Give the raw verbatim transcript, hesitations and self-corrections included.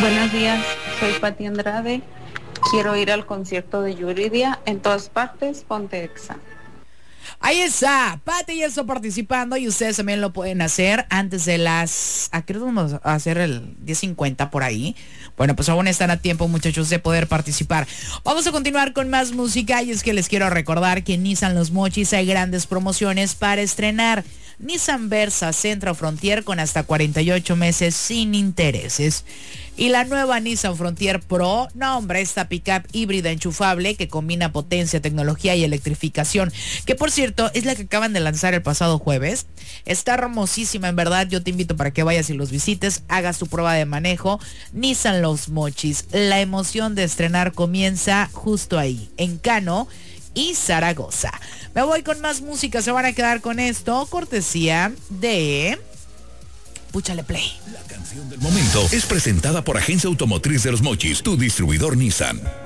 Buenos días, soy Pati Andrade. Quiero ir al concierto de Yuridia. En todas partes, ponte Exa. Ahí está, Pati ya está participando y ustedes también lo pueden hacer antes de las... ¿A qué hora vamos a hacer el diez cincuenta por ahí? Bueno, pues aún están a tiempo, muchachos, de poder participar. Vamos a continuar con más música y es que les quiero recordar que en Nissan Los Mochis hay grandes promociones para estrenar. Nissan Versa Sentra Frontier con hasta cuarenta y ocho meses sin intereses. Y la nueva Nissan Frontier Pro, no hombre, esta pickup híbrida enchufable que combina potencia, tecnología y electrificación, que por cierto es la que acaban de lanzar el pasado jueves. Está hermosísima, en verdad. Yo te invito para que vayas y los visites, hagas tu prueba de manejo. Nissan Los Mochis, la emoción de estrenar comienza justo ahí, en Cano y Zaragoza. Me voy con más música, se van a quedar con esto, cortesía de... Púchale play. La canción del momento es presentada por Agencia Automotriz de Los Mochis, tu distribuidor Nissan.